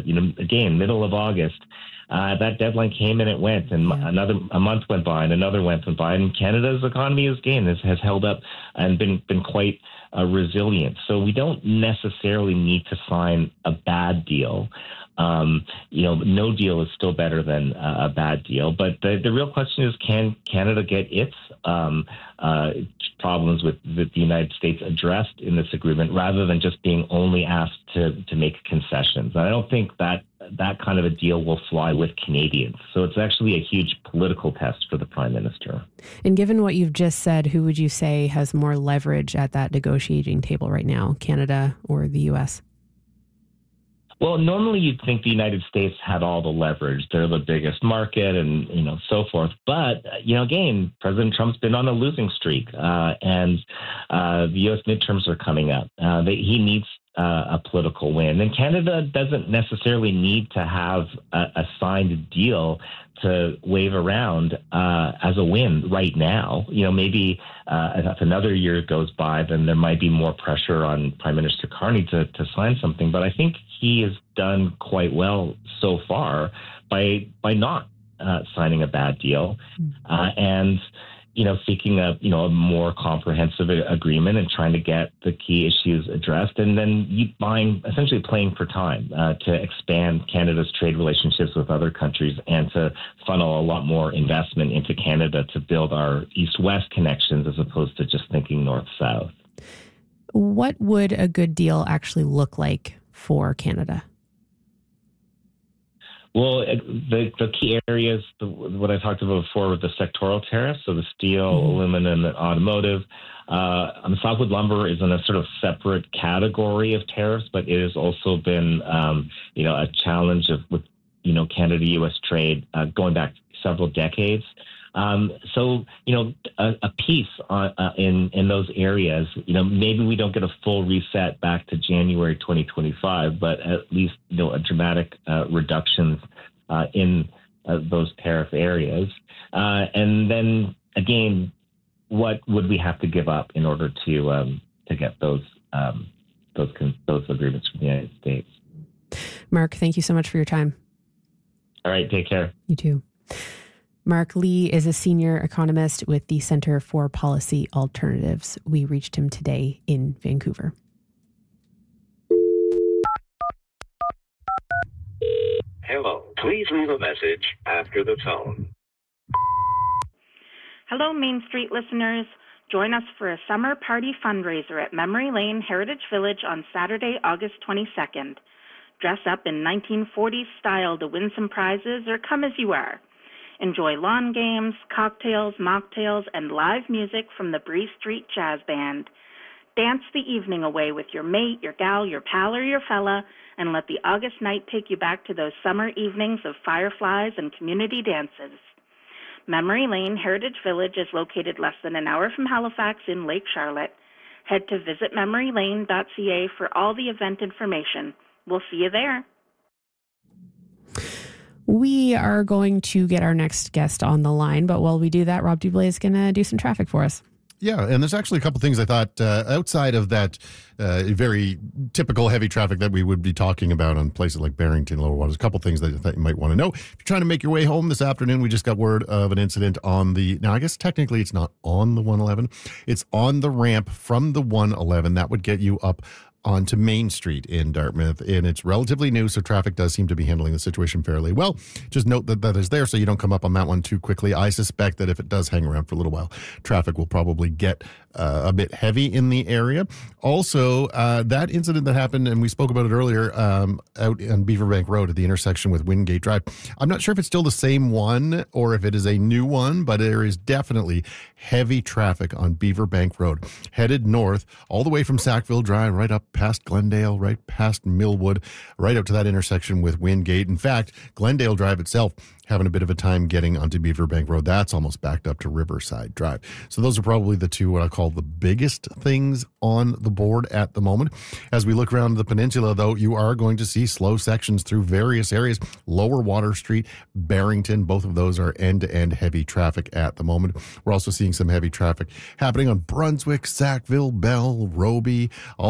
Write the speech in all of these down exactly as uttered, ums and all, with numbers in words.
you know, again, middle of August. Uh, that deadline came and it went, and yeah. another a month went by, and another went by, and Canada's economy is again has, has held up and been been quite uh, resilient. So we don't necessarily need to sign a bad deal. Um, you know, no deal is still better than uh, a bad deal. But the, the real question is, can Canada get its um, uh, problems with, with the United States addressed in this agreement, rather than just being only asked to, to make concessions? And I don't think that that kind of a deal will fly with Canadians. So it's actually a huge political test for the Prime Minister. And given what you've just said, who would you say has more leverage at that negotiating table right now, Canada or the U S? Well, normally you'd think the United States had all the leverage. They're the biggest market and, you know, so forth. But, you know, again, President Trump's been on a losing streak, uh, and uh, the U S midterms are coming up. Uh, they, he needs uh, a political win. And Canada doesn't necessarily need to have a, a signed deal to wave around uh, as a win right now. You know, maybe uh, if another year goes by, then there might be more pressure on Prime Minister Carney to, to sign something. But I think he has done quite well so far by by not uh, signing a bad deal uh, and, you know, seeking a, you know, a more comprehensive agreement and trying to get the key issues addressed, and then you buying, essentially playing for time uh, to expand Canada's trade relationships with other countries and to funnel a lot more investment into Canada to build our east-west connections as opposed to just thinking north-south. What would a good deal actually look like for Canada? Well, the, the key areas, the, what I talked about before with the sectoral tariffs, so the steel, mm-hmm. aluminum, and automotive. Uh, um, softwood lumber is in a sort of separate category of tariffs, but it has also been, um, you know, a challenge of with, you know, Canada-U S trade uh, going back several decades. Um, so, you know, a, a piece on, uh, in, in those areas, you know, maybe we don't get a full reset back to January twenty twenty-five, but at least, you know, a dramatic uh, reduction uh, in uh, those tariff areas. Uh, and then, again, what would we have to give up in order to um, to get those, um, those, those agreements from the United States? Mark, thank you so much for your time. All right, take care. You too. Mark Lee is a senior economist with the Centre for Policy Alternatives. We reached him today in Vancouver. Hello, please leave a message after the tone. Hello, Main Street listeners. Join us for a summer party fundraiser at Memory Lane Heritage Village on Saturday, August twenty-second. Dress up in nineteen forties style to win some prizes, or come as you are. Enjoy lawn games, cocktails, mocktails, and live music from the Bree Street Jazz Band. Dance the evening away with your mate, your gal, your pal, or your fella, and let the August night take you back to those summer evenings of fireflies and community dances. Memory Lane Heritage Village is located less than an hour from Halifax in Lake Charlotte. Head to visit memory lane dot c a for all the event information. We'll see you there. We are going to get our next guest on the line, but while we do that, Rob Dublé is going to do some traffic for us. Yeah, and there's actually a couple things I thought uh, outside of that uh, very typical heavy traffic that we would be talking about on places like Barrington, Lower Waters. A couple things that I thought you might want to know. If you're trying to make your way home this afternoon, we just got word of an incident on the, now I guess technically it's not on the one eleven. It's on the ramp from the one eleven. That would get you up onto Main Street in Dartmouth, and it's relatively new, so traffic does seem to be handling the situation fairly well. Just note that that is there so you don't come up on that one too quickly. I suspect that if it does hang around for a little while, traffic will probably get uh, a bit heavy in the area. Also, uh, that incident that happened, and we spoke about it earlier, um, out on Beaverbank Road at the intersection with Wingate Drive. I'm not sure if it's still the same one or if it is a new one, but there is definitely heavy traffic on Beaverbank Road, headed north all the way from Sackville Drive right up past Glendale, right past Millwood, right up to that intersection with Wingate. In fact, Glendale Drive itself having a bit of a time getting onto Beaverbank Road. That's almost backed up to Riverside Drive. So those are probably the two what I call the biggest things on the board at the moment. As we look around the peninsula, though, you are going to see slow sections through various areas. Lower Water Street, Barrington, both of those are end-to-end heavy traffic at the moment. We're also seeing some heavy traffic happening on Brunswick, Sackville, Bell, Roby. All that stuff is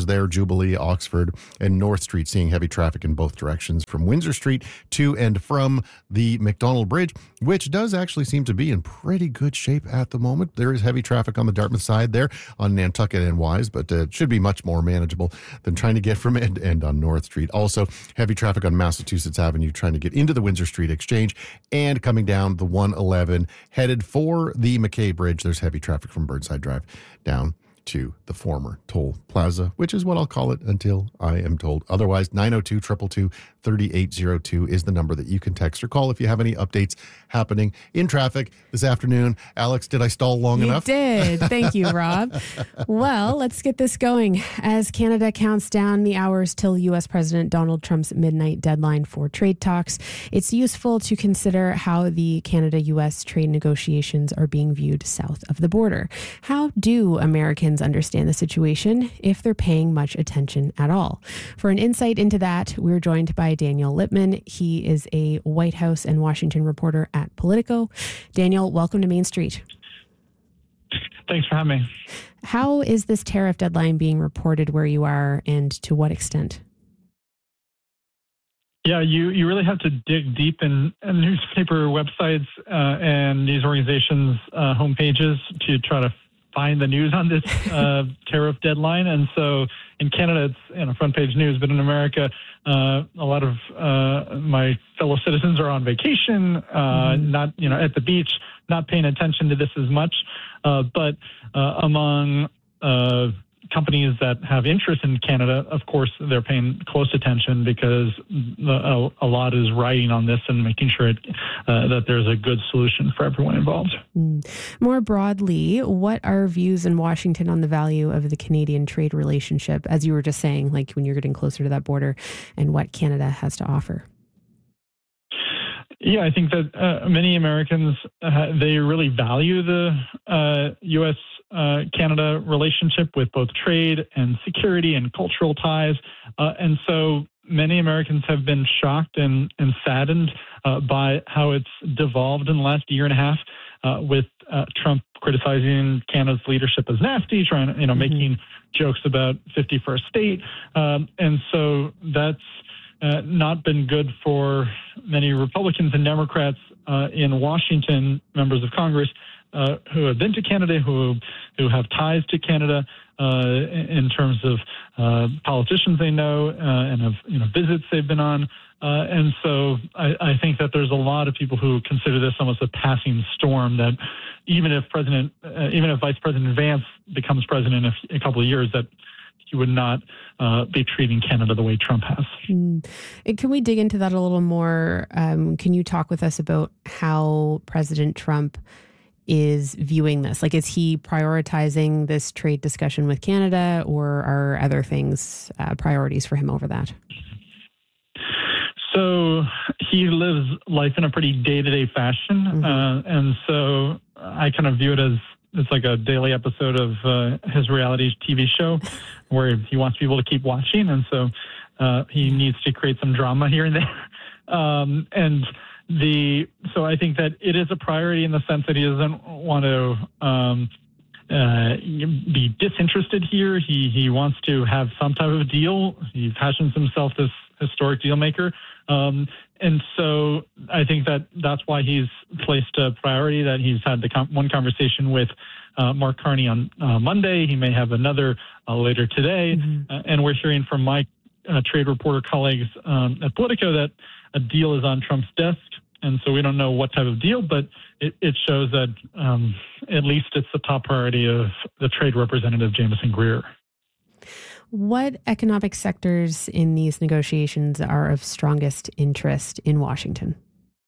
corridors there, Jubilee, Oxford, and North Street, seeing heavy traffic in both directions from Windsor Street to and from the Macdonald Bridge, which does actually seem to be in pretty good shape at the moment. There is heavy traffic on the Dartmouth side there on Nantucket and Wise, but uh, it should be much more manageable than trying to get from end to end on North Street. Also, heavy traffic on Massachusetts Avenue trying to get into the Windsor Street Exchange and coming down the one eleven headed for the McKay Bridge. There's heavy traffic from Burnside Drive down to the former toll plaza, which is what I'll call it until I am told otherwise. Nine oh two, two two two, three eight oh two is the number that you can text or call if you have any updates happening in traffic this afternoon. Alex, did I stall long you enough? You did. Thank you, Rob. Well, let's get this going. As Canada counts down the hours till U S President Donald Trump's midnight deadline for trade talks, it's useful to consider how the Canada-U S trade negotiations are being viewed south of the border. How do Americans understand the situation if they're paying much attention at all? For an insight into that, we're joined by Daniel Lippman. He is a White House and Washington reporter at Politico. Daniel, welcome to Main Street. Thanks for having me. How is this tariff deadline being reported where you are, and to what extent? Yeah, you, you really have to dig deep in, in newspaper websites uh, and news organizations' uh, homepages to try to find the news on this uh, tariff deadline. And so in Canada, it's you know, front page news, but in America, uh, a lot of uh, my fellow citizens are on vacation, uh, mm-hmm. not you know at the beach, not paying attention to this as much. Uh, but uh, among uh, companies that have interest in Canada, of course, they're paying close attention because a, a lot is riding on this and making sure it, uh, that there's a good solution for everyone involved. Mm. More broadly, what are views in Washington on the value of the Canadian trade relationship, as you were just saying, like when you're getting closer to that border, and what Canada has to offer? Yeah, I think that uh, many Americans, uh, they really value the uh, U S Uh, Canada relationship with both trade and security and cultural ties. Uh, and so many Americans have been shocked and, and saddened uh, by how it's devolved in the last year and a half uh, with uh, Trump criticizing Canada's leadership as nasty, trying to, you know, mm-hmm. making jokes about fifty-first state. Um, and so that's uh, not been good for many Republicans and Democrats uh, in Washington, members of Congress, Uh, who have been to Canada, who who have ties to Canada uh, in terms of uh, politicians they know uh, and of you know visits they've been on, uh, and so I, I think that there's a lot of people who consider this almost a passing storm. That even if President, uh, even if Vice President Vance becomes president in a, a couple of years, that he would not uh, be treating Canada the way Trump has. Mm. Can we dig into that a little more? Um, can you talk with us about how President Trump is viewing this? Like, is he prioritizing this trade discussion with Canada, or are other things uh, priorities for him over that? So he lives life in a pretty day-to-day fashion. Mm-hmm. Uh, and so I kind of view it as it's like a daily episode of uh, his reality T V show where he wants people to keep watching. And so uh, he needs to create some drama here and there. Um, and The so I think that it is a priority in the sense that he doesn't want to um, uh, be disinterested here. He he wants to have some type of deal. He fashions himself this historic deal maker, um, and so I think that that's why he's placed a priority. That he's had the com- one conversation with uh, Mark Carney on uh, Monday. He may have another uh, later today, mm-hmm. uh, and we're hearing from my uh, trade reporter colleagues um, at Politico that a deal is on Trump's desk. And so we don't know what type of deal, but it, it shows that um, at least it's the top priority of the trade representative, Jameson Greer. What economic sectors in these negotiations are of strongest interest in Washington?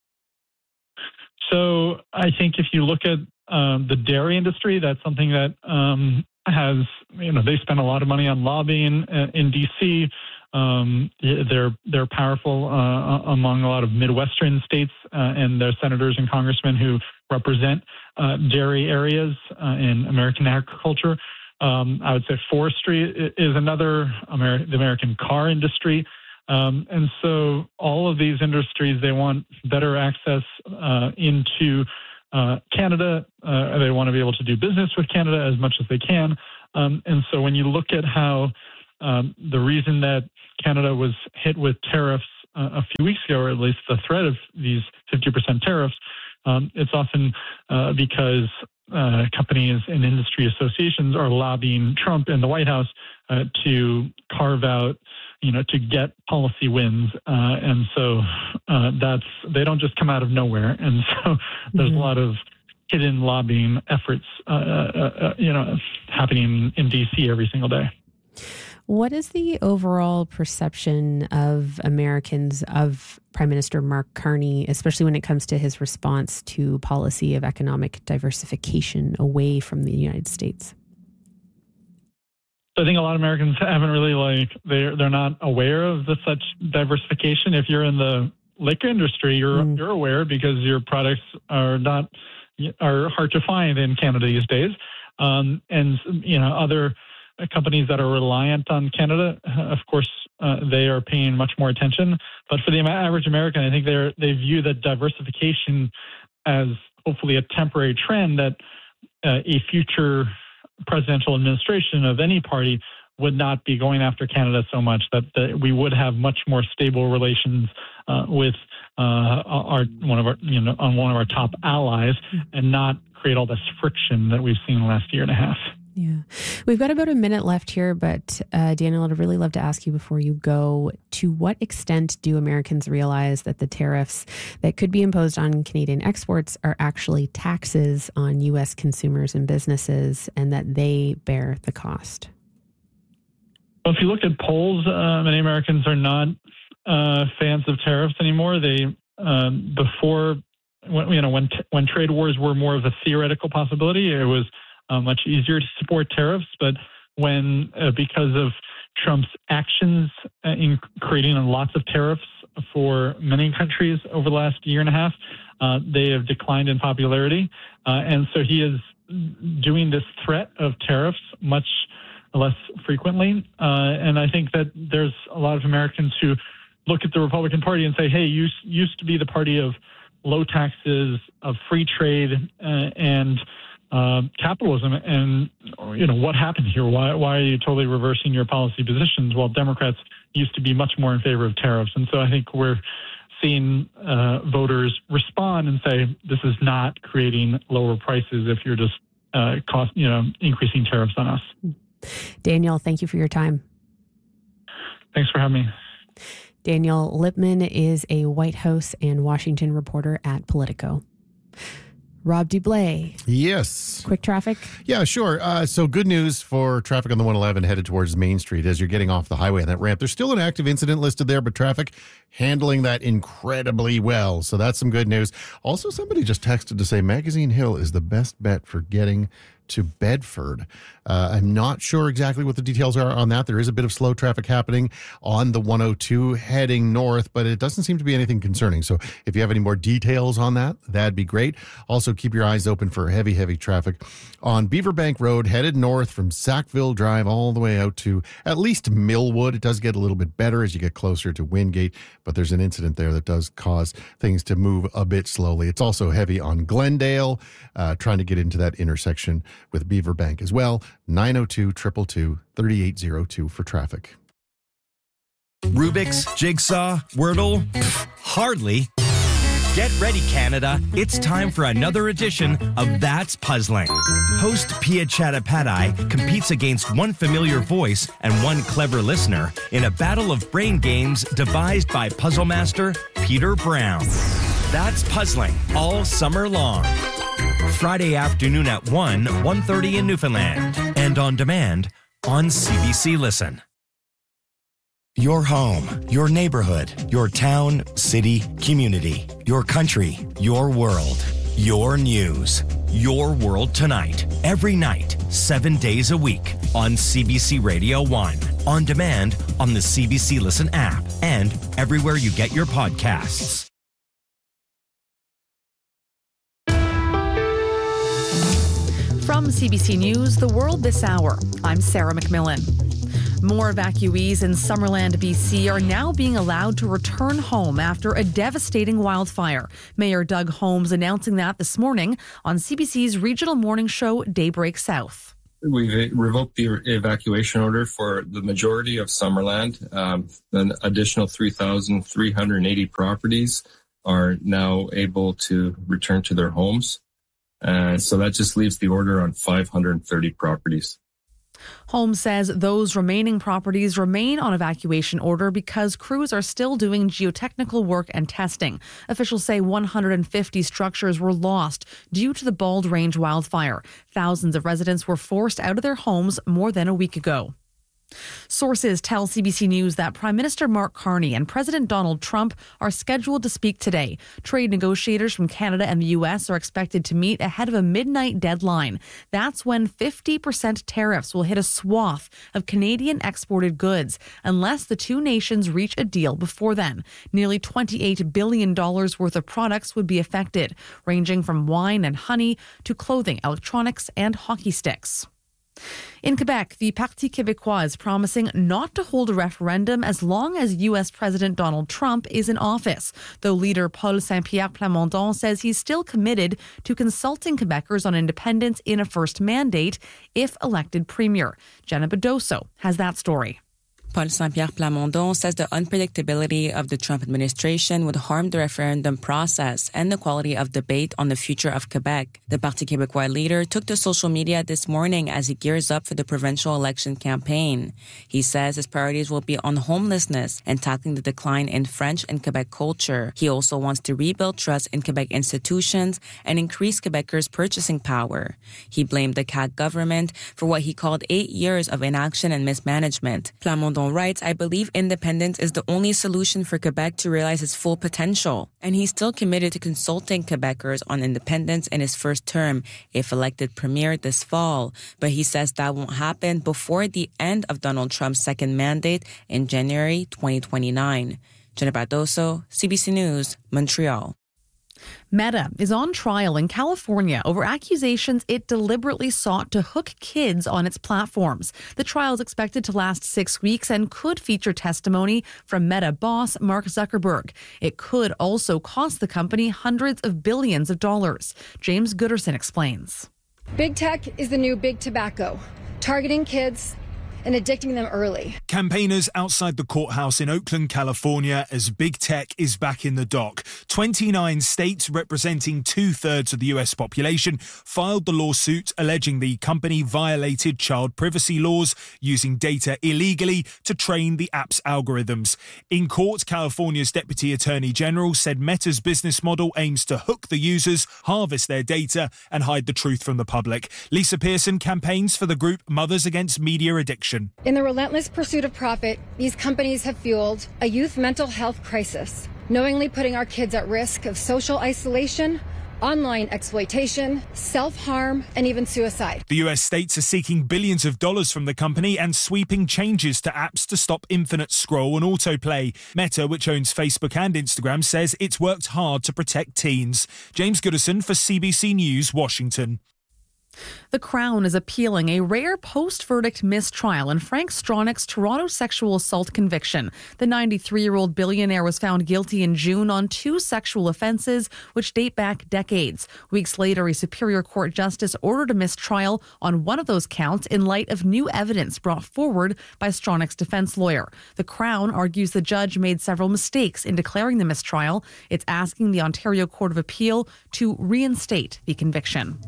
So I think if you look at um, the dairy industry, that's something that um, has, you know, they spend a lot of money on lobbying in D C. Um, they're they're powerful uh, among a lot of Midwestern states uh, and their senators and congressmen who represent uh, dairy areas uh, in American agriculture. Um, I would say forestry is another, Amer- the American car industry. Um, and so all of these industries, they want better access uh, into uh, Canada. Uh, they want to be able to do business with Canada as much as they can. Um, and so when you look at how um, the reason that Canada was hit with tariffs uh, a few weeks ago, or at least the threat of these fifty percent tariffs, um, it's often uh, because uh, companies and industry associations are lobbying Trump and the White House uh, to carve out, you know, to get policy wins. Uh, and so uh, that's, they don't just come out of nowhere. And so there's mm-hmm. a lot of hidden lobbying efforts, uh, uh, uh, you know, happening in D C every single day. What is the overall perception of Americans of Prime Minister Mark Carney, especially when it comes to his response to policy of economic diversification away from the United States? I think a lot of Americans haven't really like, they're, they're not aware of the such diversification. If you're in the liquor industry, you're, mm. you're aware because your products are not, are hard to find in Canada these days. Um, and, you know, other companies that are reliant on Canada, of course, uh, they are paying much more attention. But for the average American, I think they they view that diversification as hopefully a temporary trend that uh, a future presidential administration of any party would not be going after Canada so much, that, that we would have much more stable relations uh, with uh, our one of our you know on one of our top allies, and not create all this friction that we've seen the last year and a half. Yeah. We've got about a minute left here, but uh, Daniel, I'd really love to ask you before you go, to what extent do Americans realize that the tariffs that could be imposed on Canadian exports are actually taxes on U S consumers and businesses, and that they bear the cost? Well, if you look at polls, uh, many Americans are not uh, fans of tariffs anymore. They, um, before, when, you know, when, t- when trade wars were more of a theoretical possibility, it was Uh, much easier to support tariffs. But when, uh, because of Trump's actions uh, in creating lots of tariffs for many countries over the last year and a half, uh, they have declined in popularity. Uh, and so he is doing this threat of tariffs much less frequently. Uh, and I think that there's a lot of Americans who look at the Republican Party and say, hey, you used to be the party of low taxes, of free trade, uh, and Uh, capitalism, and you know what happened here. Why why are you totally reversing your policy positions? Well, Democrats used to be much more in favor of tariffs, and so I think we're seeing uh, voters respond and say this is not creating lower prices if you're just uh, cost you know increasing tariffs on us. Daniel, thank you for your time. Thanks for having me. Daniel Lippman is a White House and Washington reporter at Politico. Rob Dublé. Yes. Quick traffic? Yeah, sure. Uh, so good news for traffic on the one eleven headed towards Main Street as you're getting off the highway on that ramp. There's still an active incident listed there, but traffic handling that incredibly well. So that's some good news. Also, somebody just texted to say Magazine Hill is the best bet for getting to Bedford. Uh, I'm not sure exactly what the details are on that. There is a bit of slow traffic happening on the one oh two heading north, but it doesn't seem to be anything concerning. So if you have any more details on that, that'd be great. Also, keep your eyes open for heavy, heavy traffic on Beaverbank Road headed north from Sackville Drive all the way out to at least Millwood. It does get a little bit better as you get closer to Wingate, but there's an incident there that does cause things to move a bit slowly. It's also heavy on Glendale, uh, trying to get into that intersection with Beaverbank as well. nine oh two, two two two, three eight oh two for traffic. Rubik's, Jigsaw, Wordle? Pfft, hardly. Get ready, Canada. It's time for another edition of That's Puzzling. Host Pia Chattopadhyay competes against one familiar voice and one clever listener in a battle of brain games devised by puzzle master Peter Brown. That's Puzzling all summer long. Friday afternoon at one, one thirty in Newfoundland. And on demand on C B C Listen. Your home, your neighborhood, your town, city, community, your country, your world, your news, your world tonight. Every night, seven days a week on C B C Radio one. On demand on the C B C Listen app and everywhere you get your podcasts. From C B C News, The World This Hour, I'm Sarah McMillan. More evacuees in Summerland, B C are now being allowed to return home after a devastating wildfire. Mayor Doug Holmes announcing that this morning on C B C's regional morning show Daybreak South. We've revoked the evacuation order for the majority of Summerland. Um, an additional three thousand three hundred eighty properties are now able to return to their homes. Uh, so that just leaves the order on five hundred thirty properties. Holmes says those remaining properties remain on evacuation order because crews are still doing geotechnical work and testing. Officials say one hundred fifty structures were lost due to the Bald Range wildfire. Thousands of residents were forced out of their homes more than a week ago. Sources tell C B C News that Prime Minister Mark Carney and President Donald Trump are scheduled to speak today. Trade negotiators from Canada and the U S are expected to meet ahead of a midnight deadline. That's when fifty percent tariffs will hit a swath of Canadian exported goods unless the two nations reach a deal before then. Nearly twenty-eight billion dollars worth of products would be affected, ranging from wine and honey to clothing, electronics, and hockey sticks. In Quebec, the Parti Québécois is promising not to hold a referendum as long as U S President Donald Trump is in office, though leader Paul Saint-Pierre Plamondon says he's still committed to consulting Quebecers on independence in a first mandate if elected premier. Jenna Bedoso has that story. Paul Saint-Pierre Plamondon says the unpredictability of the Trump administration would harm the referendum process and the quality of debate on the future of Quebec. The Parti Québécois leader took to social media this morning as he gears up for the provincial election campaign. He says his priorities will be on homelessness and tackling the decline in French and Quebec culture. He also wants to rebuild trust in Quebec institutions and increase Quebecers' purchasing power. He blamed the C A Q government for what he called eight years of inaction and mismanagement. Plamondon writes, I believe independence is the only solution for Quebec to realize its full potential. And he's still committed to consulting Quebecers on independence in his first term if elected premier this fall. But he says that won't happen before the end of Donald Trump's second mandate in January twenty twenty-nine. Jenna Bedoso, C B C News, Montreal. Meta is on trial in California over accusations it deliberately sought to hook kids on its platforms. The trial is expected to last six weeks and could feature testimony from Meta boss Mark Zuckerberg. It could also cost the company hundreds of billions of dollars. James Gooderson explains. Big tech is the new big tobacco, targeting kids and addicting them early. Campaigners outside the courthouse in Oakland, California, as big tech is back in the dock. twenty-nine states representing two-thirds of the U S population filed the lawsuit alleging the company violated child privacy laws using data illegally to train the app's algorithms. In court, California's Deputy Attorney General said Meta's business model aims to hook the users, harvest their data, and hide the truth from the public. Lisa Pearson campaigns for the group Mothers Against Media Addiction. In the relentless pursuit of profit, these companies have fueled a youth mental health crisis, knowingly putting our kids at risk of social isolation, online exploitation, self-harm, and even suicide. The U S states are seeking billions of dollars from the company and sweeping changes to apps to stop infinite scroll and autoplay. Meta, which owns Facebook and Instagram, says it's worked hard to protect teens. James Gooderson for C B C News, Washington. The Crown is appealing a rare post-verdict mistrial in Frank Stronach's Toronto sexual assault conviction. The ninety-three-year-old billionaire was found guilty in June on two sexual offences which date back decades. Weeks later, a Superior Court justice ordered a mistrial on one of those counts in light of new evidence brought forward by Stronach's defence lawyer. The Crown argues the judge made several mistakes in declaring the mistrial. It's asking the Ontario Court of Appeal to reinstate the conviction.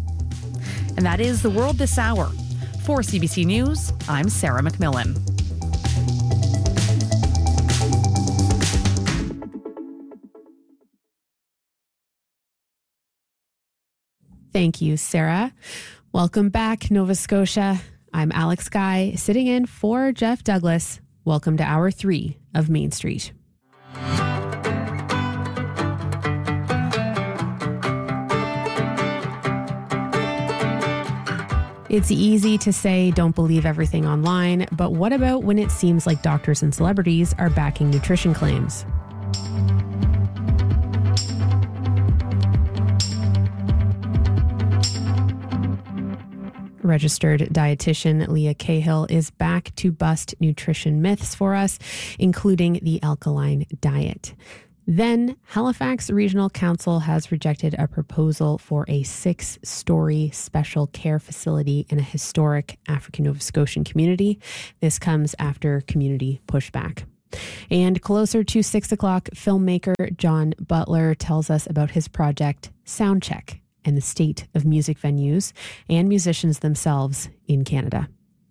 And that is The World This Hour. For C B C News, I'm Sarah McMillan. Thank you, Sarah. Welcome back, Nova Scotia. I'm Alex Guy, sitting in for Jeff Douglas. Welcome to Hour three of Main Street. It's easy to say don't believe everything online, but what about when it seems like doctors and celebrities are backing nutrition claims? Registered dietitian Leah Cahill is back to bust nutrition myths for us, including the alkaline diet. Then Halifax Regional Council has rejected a proposal for a six-story special care facility in a historic African Nova Scotian community. This comes after community pushback. And closer to six o'clock, filmmaker John Butler tells us about his project Soundcheck and the state of music venues and musicians themselves in Canada.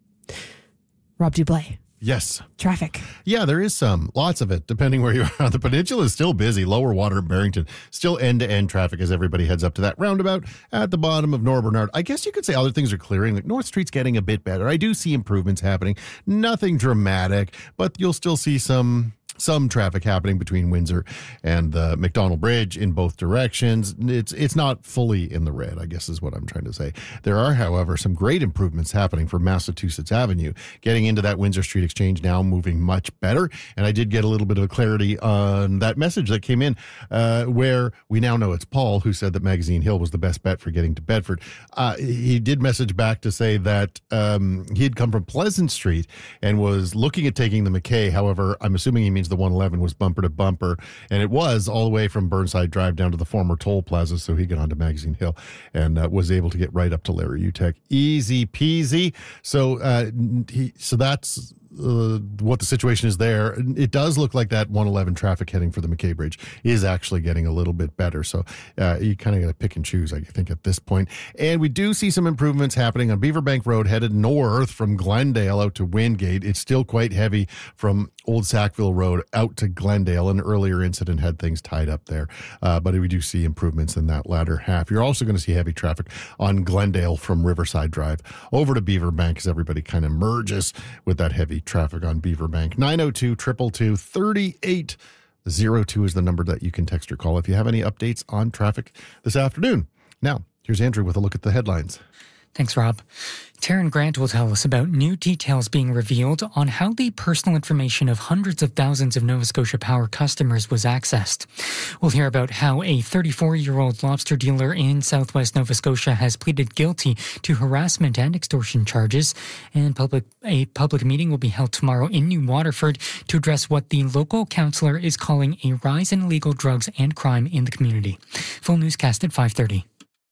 Rob Dublé. Yes. Traffic. Yeah, there is some. Lots of it, depending where you are. The peninsula is still busy. Lower water in Barrington. Still end-to-end traffic as everybody heads up to that roundabout at the bottom of North Bernard. I guess you could say other things are clearing. Like North Street's getting a bit better. I do see improvements happening. Nothing dramatic, but you'll still see some... Some traffic happening between Windsor and the McDonald Bridge in both directions. It's it's not fully in the red, I guess is what I'm trying to say. There are, however, some great improvements happening for Massachusetts Avenue. Getting into that Windsor Street Exchange now moving much better. And I did get a little bit of clarity on that message that came in uh, where we now know it's Paul who said that Magazine Hill was the best bet for getting to Bedford. Uh, he did message back to say that um, he had come from Pleasant Street and was looking at taking the McKay. However, I'm assuming he means the one eleven was bumper to bumper, and it was all the way from Burnside Drive down to the former toll plaza, so he got onto Magazine Hill and uh, was able to get right up to Larry Utech. Easy peasy. So, uh, he, so that's Uh, what the situation is there. It does look like that one eleven traffic heading for the McKay Bridge is actually getting a little bit better. So uh, you kind of got to pick and choose, I think, at this point. And we do see some improvements happening on Beaverbank Road headed north from Glendale out to Wingate. It's still quite heavy from Old Sackville Road out to Glendale. An earlier incident had things tied up there. Uh, but we do see improvements in that latter half. You're also going to see heavy traffic on Glendale from Riverside Drive over to Beaverbank as everybody kind of merges with that heavy traffic on Beaverbank. nine oh two, two two two, three eight oh two is the number that you can text or call if you have any updates on traffic this afternoon. Now, here's Andrew with a look at the headlines. Thanks, Rob. Taryn Grant will tell us about new details being revealed on how the personal information of hundreds of thousands of Nova Scotia Power customers was accessed. We'll hear about how a thirty-four-year-old lobster dealer in southwest Nova Scotia has pleaded guilty to harassment and extortion charges. And public a public meeting will be held tomorrow in New Waterford to address what the local councillor is calling a rise in illegal drugs and crime in the community. Full newscast at five thirty.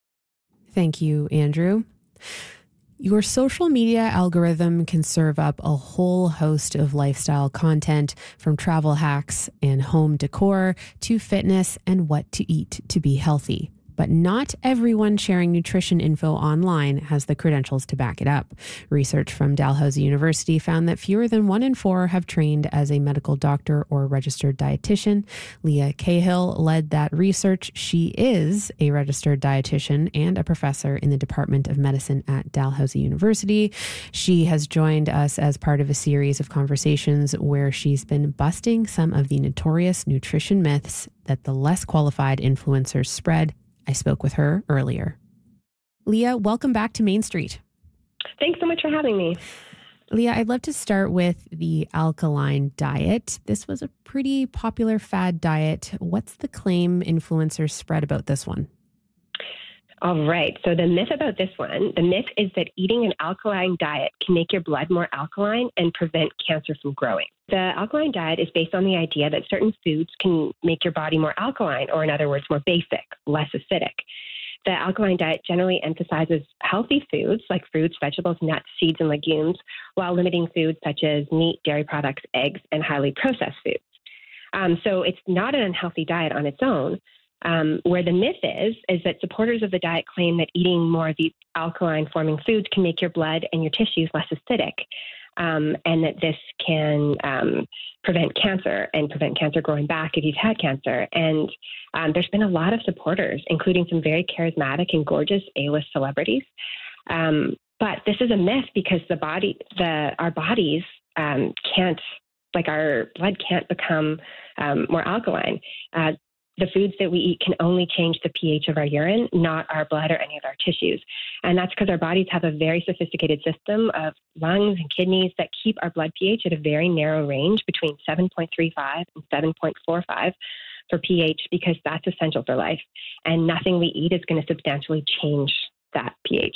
Thank you, Andrew. Your social media algorithm can serve up a whole host of lifestyle content, from travel hacks and home decor to fitness and what to eat to be healthy. But not everyone sharing nutrition info online has the credentials to back it up. Research from Dalhousie University found that fewer than one in four have trained as a medical doctor or registered dietitian. Leah Cahill led that research. She is a registered dietitian and a professor in the Department of Medicine at Dalhousie University. She has joined us as part of a series of conversations where she's been busting some of the notorious nutrition myths that the less qualified influencers spread. I spoke with her earlier. Leah, welcome back to Main Street. Thanks so much for having me. Leah, I'd love to start with the alkaline diet. This was a pretty popular fad diet. What's the claim influencers spread about this one? All right. So the myth about this one, the myth is that eating an alkaline diet can make your blood more alkaline and prevent cancer from growing. The alkaline diet is based on the idea that certain foods can make your body more alkaline, or in other words, more basic, less acidic. The alkaline diet generally emphasizes healthy foods like fruits, vegetables, nuts, seeds, and legumes, while limiting foods such as meat, dairy products, eggs, and highly processed foods. Um, so it's not an unhealthy diet on its own. Um, where the myth is, is that supporters of the diet claim that eating more of these alkaline-forming foods can make your blood and your tissues less acidic, um, and that this can um, prevent cancer and prevent cancer growing back if you've had cancer. And um, there's been a lot of supporters, including some very charismatic and gorgeous A-list celebrities. Um, but this is a myth because the body, the our bodies um, can't, like our blood can't become um, more alkaline. Uh, The foods that we eat can only change the pH of our urine, not our blood or any of our tissues. And that's because our bodies have a very sophisticated system of lungs and kidneys that keep our blood pH at a very narrow range between seven point three five and seven point four five for pH, because that's essential for life. And nothing we eat is going to substantially change that pH.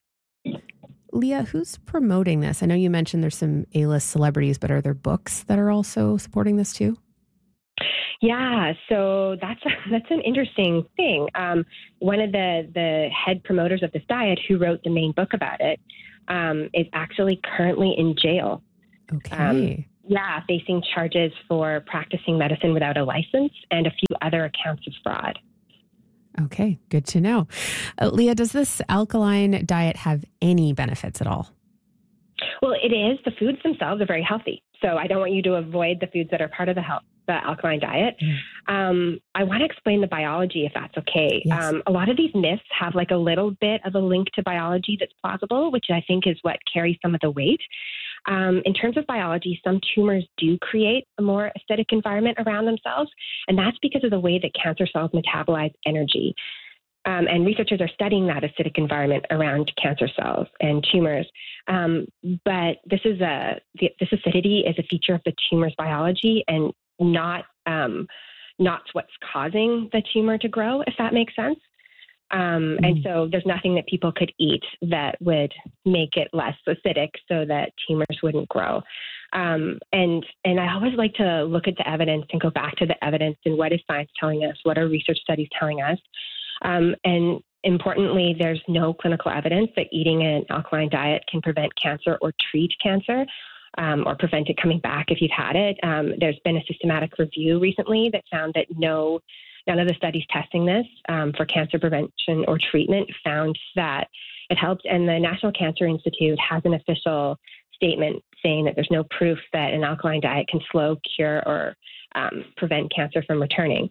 Leah, who's promoting this? I know you mentioned there's some A-list celebrities, but are there books that are also supporting this too? Yeah, so that's that's an interesting thing. Um, one of the the head promoters of this diet, who wrote the main book about it, um, is actually currently in jail. Okay. Um, yeah, facing charges for practicing medicine without a license and a few other accounts of fraud. Okay, good to know. Uh, Leah, does this alkaline diet have any benefits at all? Well, it is. The foods themselves are very healthy. So I don't want you to avoid the foods that are part of the health, the alkaline diet. Mm. Um, I want to explain the biology, if that's okay. Yes. Um, a lot of these myths have like a little bit of a link to biology that's plausible, which I think is what carries some of the weight. Um, in terms of biology, some tumors do create a more acidic environment around themselves, and that's because of the way that cancer cells metabolize energy. Um, and researchers are studying that acidic environment around cancer cells and tumors. Um, but this is a this acidity is a feature of the tumor's biology and not um, not what's causing the tumor to grow, if that makes sense. Um, mm. And so there's nothing that people could eat that would make it less acidic so that tumors wouldn't grow. Um, and and I always like to look at the evidence and go back to the evidence and what is science telling us, what are research studies telling us. Um, and importantly, there's no clinical evidence that eating an alkaline diet can prevent cancer or treat cancer um, or prevent it coming back if you've had it. Um, there's been a systematic review recently that found that no, none of the studies testing this um, for cancer prevention or treatment found that it helped. And the National Cancer Institute has an official statement saying that there's no proof that an alkaline diet can slow, cure, or um, prevent cancer from returning.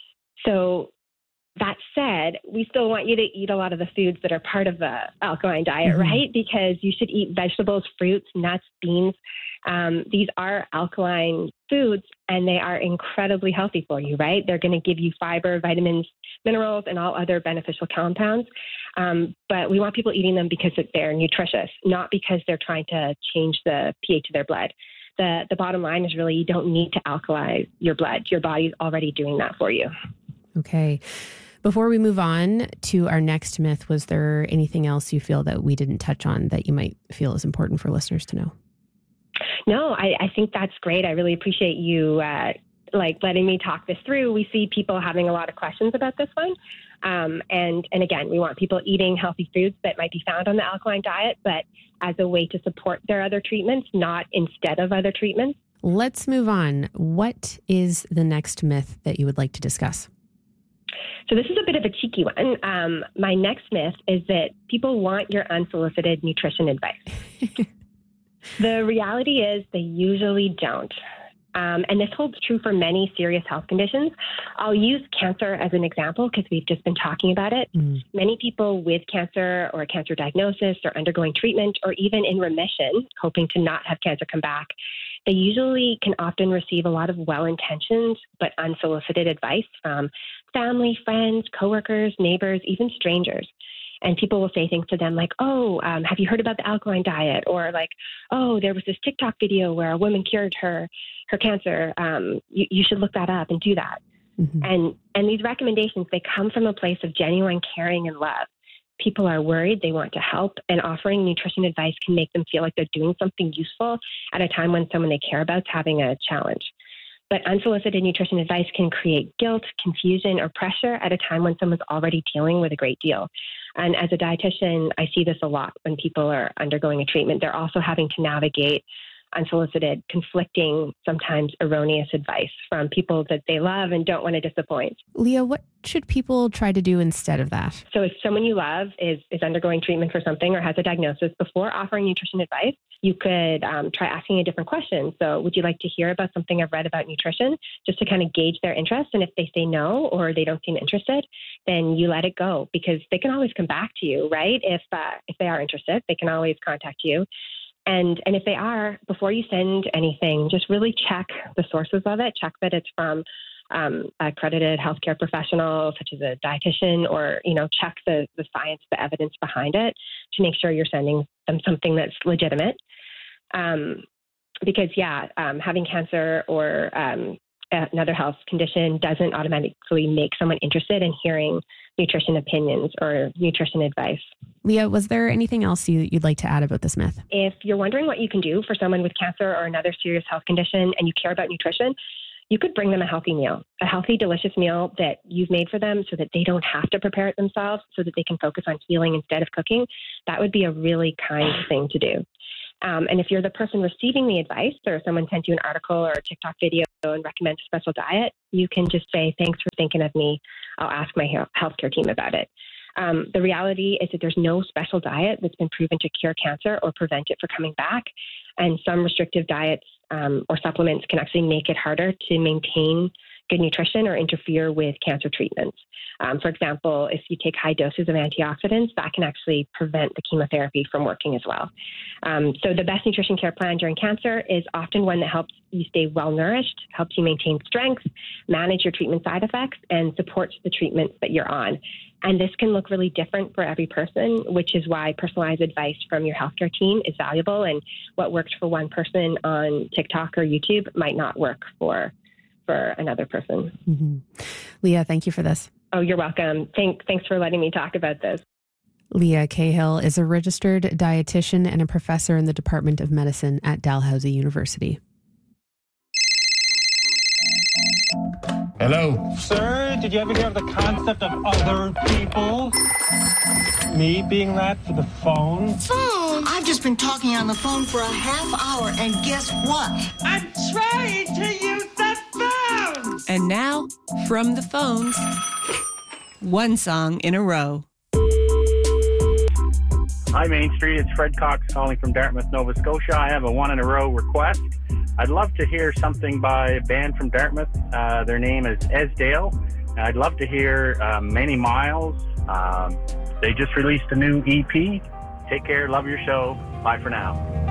So that said, we still want you to eat a lot of the foods that are part of the alkaline diet, mm-hmm. right? Because you should eat vegetables, fruits, nuts, beans. Um, these are alkaline foods, and they are incredibly healthy for you, right? They're going to give you fiber, vitamins, minerals, and all other beneficial compounds. Um, but we want people eating them because they're nutritious, not because they're trying to change the pH of their blood. The, the bottom line is really you don't need to alkalize your blood. Your body's already doing that for you. Okay. Before we move on to our next myth, was there anything else you feel that we didn't touch on that you might feel is important for listeners to know? No, I, I think that's great. I really appreciate you uh, like letting me talk this through. We see people having a lot of questions about this one. Um, and, and again, we want people eating healthy foods that might be found on the alkaline diet, but as a way to support their other treatments, not instead of other treatments. Let's move on. What is the next myth that you would like to discuss? So this is a bit of a cheeky one. Um, my next myth is that people want your unsolicited nutrition advice. The reality is they usually don't. Um, and this holds true for many serious health conditions. I'll use cancer as an example because we've just been talking about it. Mm. Many people with cancer or a cancer diagnosis or undergoing treatment or even in remission, hoping to not have cancer come back, they usually can often receive a lot of well-intentioned but unsolicited advice from family, friends, coworkers, neighbors, even strangers. And people will say things to them like, oh, um, have you heard about the alkaline diet? Or like, oh, there was this TikTok video where a woman cured her her cancer. Um, you, you should look that up and do that. Mm-hmm. And and these recommendations, they come from a place of genuine caring and love. People are worried, they want to help, and offering nutrition advice can make them feel like they're doing something useful at a time when someone they care about is having a challenge. But unsolicited nutrition advice can create guilt, confusion, or pressure at a time when someone's already dealing with a great deal. And as a dietitian, I see this a lot when people are undergoing a treatment. They're also having to navigate unsolicited, conflicting, sometimes erroneous advice from people that they love and don't want to disappoint. Leah, what should people try to do instead of that? So if someone you love is, is undergoing treatment for something or has a diagnosis, before offering nutrition advice, you could um, try asking a different question. So would you like to hear about something I've read about nutrition, just to kind of gauge their interest? And if they say no, or they don't seem interested, then you let it go, because they can always come back to you, right? If uh, if they are interested, they can always contact you. And and if they are, before you send anything, just really check the sources of it. Check that it's from um, accredited healthcare professional, such as a dietitian, or, you know, check the, the science, the evidence behind it to make sure you're sending them something that's legitimate. Um, because, yeah, um, having cancer or um, another health condition doesn't automatically make someone interested in hearing nutrition opinions or nutrition advice. Leah, was there anything else you, you'd like to add about this myth? If you're wondering what you can do for someone with cancer or another serious health condition and you care about nutrition, you could bring them a healthy meal, a healthy, delicious meal that you've made for them so that they don't have to prepare it themselves, so that they can focus on healing instead of cooking. That would be a really kind thing to do. Um, and if you're the person receiving the advice, or someone sent you an article or a TikTok video and recommends a special diet, you can just say, thanks for thinking of me. I'll ask my healthcare team about it. Um, the reality is that there's no special diet that's been proven to cure cancer or prevent it from coming back. And some restrictive diets um, or supplements can actually make it harder to maintain good nutrition or interfere with cancer treatments. Um, for example, if you take high doses of antioxidants, that can actually prevent the chemotherapy from working as well. Um, so the best nutrition care plan during cancer is often one that helps you stay well-nourished, helps you maintain strength, manage your treatment side effects, and supports the treatments that you're on. And this can look really different for every person, which is why personalized advice from your healthcare team is valuable. And what works for one person on TikTok or YouTube might not work for for another person. Mm-hmm. Leah, thank you for this. Oh, you're welcome. Thank, thanks for letting me talk about this. Leah Cahill is a registered dietitian and a professor in the Department of Medicine at Dalhousie University. Hello. Sir, did you ever hear of the concept of other people? Me being that for the phone? Phone? I've just been talking on the phone for a half hour, and guess what? I'm trying to use the phone! And now, from the phones, one song in a row. Hi, Main Street. It's Fred Cox calling from Dartmouth, Nova Scotia. I have a one-in-a-row request. I'd love to hear something by a band from Dartmouth. Uh, their name is Esdale. I'd love to hear uh, Many Miles. Um, they just released a new E P. Take care. Love your show. Bye for now.